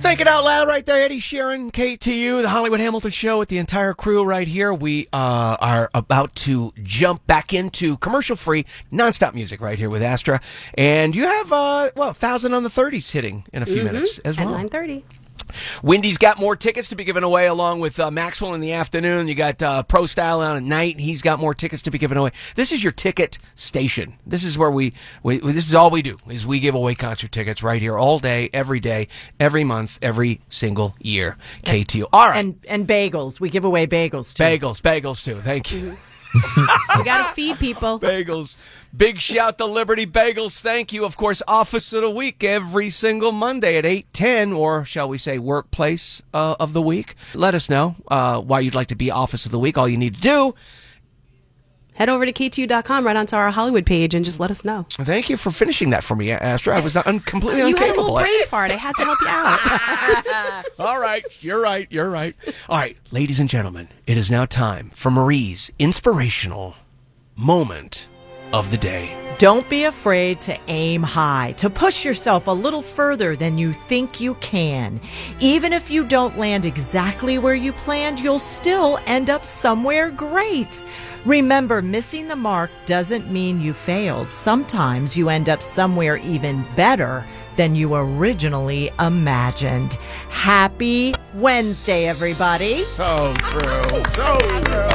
Thinking out loud right there, Eddie Sheeran, KTU, the Hollywood Hamilton Show with the entire crew right here. We are about to jump back into commercial-free, nonstop music right here with Astra. And you have, 1,000 on the 30s hitting in a few minutes as well. At 9:30. Wendy's got more tickets to be given away along with Maxwell in the afternoon. You got Pro Style on at night. He's got more tickets to be given away. This is your ticket station. This is where we this is all we do, is we give away concert tickets right here all day, every month, every single year. KTU. All right. And bagels. We give away bagels, too. Bagels too. Thank you. We got to feed people. Bagels. Big shout to Liberty Bagels. Thank you. Of course, Office of the Week every single Monday at 8:10, or shall we say Workplace of the Week. Let us know why you'd like to be Office of the Week. All you need to do, Head over to KTU.com, right onto our Hollywood page, and just let us know. thank you for finishing that for me, Astra. I was not completely You had a incapable. little brain fart. I had to help you out. All right. You're right. All right, ladies and gentlemen, it is now time for Marie's inspirational moment of the day. Don't be afraid to aim high, to push yourself a little further than you think you can. Even if you don't land exactly where you planned, you'll still end up somewhere great. Remember, missing the mark doesn't mean you failed. Sometimes you end up somewhere even better than you originally imagined. Happy Wednesday, everybody. So true. So true.